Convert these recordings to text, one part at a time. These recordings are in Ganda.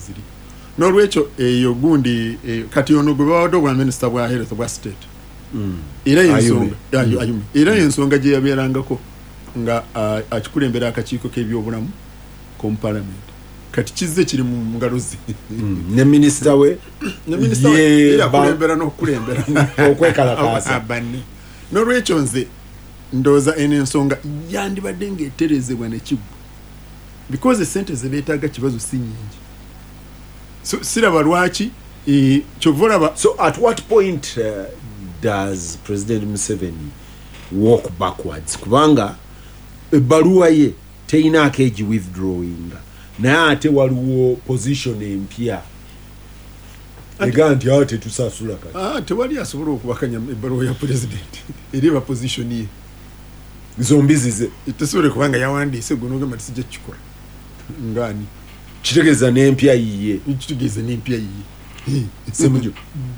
ziri n'olwekyo eyo gundi kati ono gwe bawadde obwa minisita bwa health bwa state era y'ensonga era y'ensonga gye yabeerangako nga akikulembera akakiiko k'ebyobulamu ku parliament kati kizze kiri mu ngalo ze ne minisita we yakulembera n'okulembera okwekalakaasa n'olwekyo nze ndooza eno ensonga yandibadde ng'eterezebwa ne kiggwa because sente ze beetaaga kibazo si nyingi so siraba lwaki kyovolaba. So at what point does President Museveni walk backwards? Kubanga ebbaluwa ye teyinaako egi withdrawing naye ate waliwo position empya ega nti ate tusasula kati tewali asobola okubakanya ebbaluwa ya president eriba position ye zombi zize tesobola kubanga yawandiise gunogamba tisijja kukikola ngani kitegeeza n'empya yiye kitegeeza n'empya yiye semujo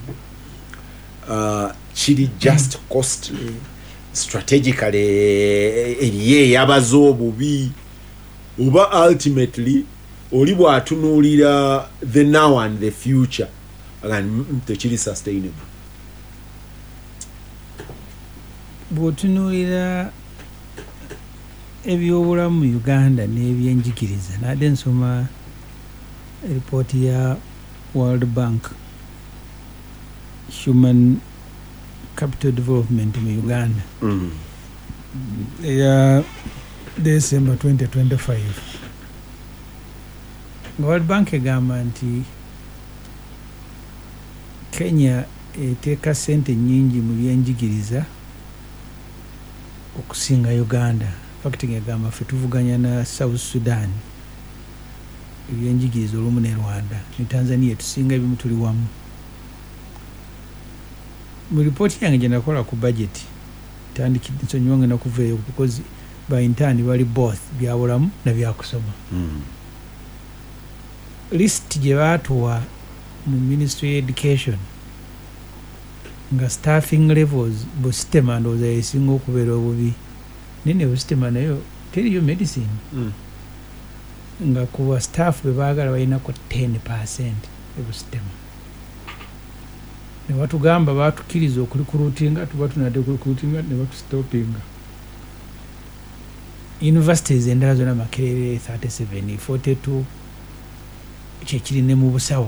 kiri just costly strategically eriye yabaza obubi oba ultimately oli bwatunuulira the now and the future again tekiri sustainable bw'otunuulira ebyobulamu mu Uganda n'ebyenjigiriza nadde nsoma ripooti ya World Bank Human Capital Development mu Uganda ya December 2025 World Bank egamba nti Kenya eteeka sente nyingi mu byenjigiriza okusinga Uganda. Fact ngegamba ffe tuvuganya na South Sudan ebyenjigiriza olumu ne Rwanda ne Tanzania tusinga ebimu tuli wamu. Mu ripooti yange gye nakola ku budget tandikidde nsonyiwange nakuveeyo because by intern bali both byabulamu na byakusoma. List gye baatuwa mu Ministry of Education nga staffing levels busitema ndowooza esinga okubeera obubi nene busitema nayo teriyo medicine nga kuba staff be baagala balinako 10% ebusitema ne batugamba batukiriza okulikurutinga tuba tunadde okulikurutinga ne batustopinga. Universities endala zonna Makerere 37 42 kyekiri ne mu busawo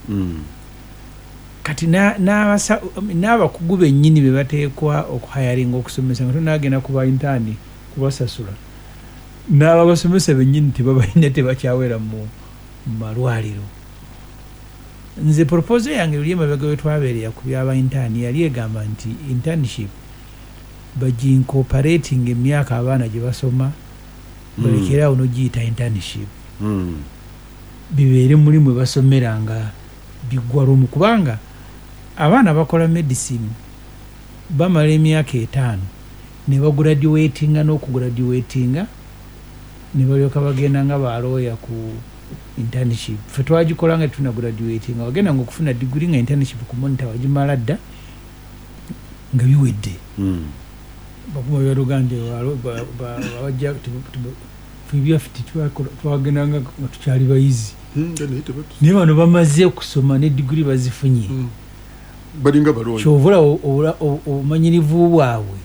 kati n'abakugu bennyini be bateekwa okuhayaringa okusomesa nga tonaagenda kuba intani kubasasula n'ababasomesa bennyini tebabalina tebakyawera mu malwaliro. Nze proposal yange luli emabega we twabeerera ku byaba intani yali egamba nti internship bagincorporating emyaka abaana gye basoma balekerawo n'ogiyita internship bibeere mulimu basomera nga biggwa lumu kubanga abaana bakola medicine bamala emyaka 5 ne bagraduatinga n'okugraduatinga ne balyoka bagenda nga balooya ku internship. Ffe twagikola nga tuna graduatinga wagenda nga okufuna degree nga internship ku monitor wagimala dda nga biwedde bakuma byaluganda bawajja byaffe twagenda nga tukyali bayizi naye bano bamaze okusoma ne degree bazifunye balinga balooyi kyovula obumanyirivu bwabwe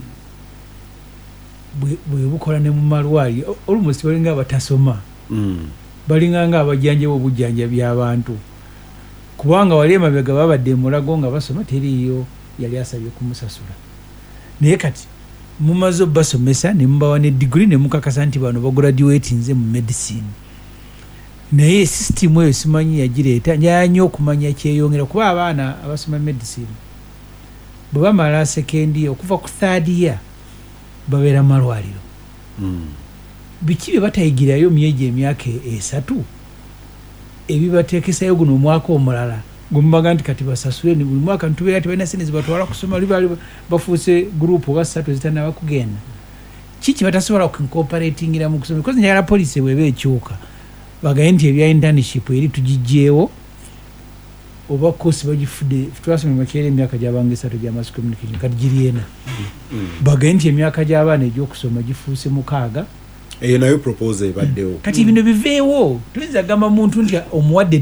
bwe bukola ne mu malwali almost balinga abatasoma balinga nga abajjanjabi obujjanjabi abantu kubanga wali emabega babadde mulago nga basoma teriyo yali asabye kumusasula naye kati mumaze basomesa ne mubawa ne degree ne mukakasa nti bano bagraduatinze mu medicine naye system eyo simanyi yagireeta nyanyo okumanya kyeyongera kuba abaana abasoma medicine bwe bamala second year okuva ku third year babeera malwaliro biki bye batayigirayo myezi emyaka 3 ebibateekesayo guno omwaka omulala gumbaga nti kati basasule ni buli mwaka ntubeera tebalina sente zibatwala kusoma libali bafuuse group oba 3 zitannaba kugenda kiki batasobola okuincorporatingira mu kusoma because njagala police bweba ekyuka bagaye nti ebya internship eri tugijjeewo oba kosi bagifudde twasoma Makerere emyaka gy'abange 3 gya mass communication kati giri ena bagaye nti emyaka gy'abaana egy'okusoma gifuuse 6 eyo nayo proposal ebaddewo kati bino biveewo tuyinza gamba muntu nti omuwadde